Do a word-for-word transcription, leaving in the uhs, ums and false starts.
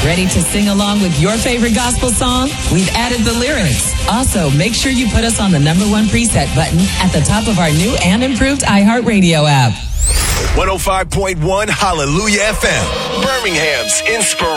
Ready to sing along with your favorite gospel song? We've added the lyrics. Also, make sure you put us on the number one preset button at the top of our new and improved iHeartRadio app. one oh five point one Hallelujah F M, Birmingham's inspiration.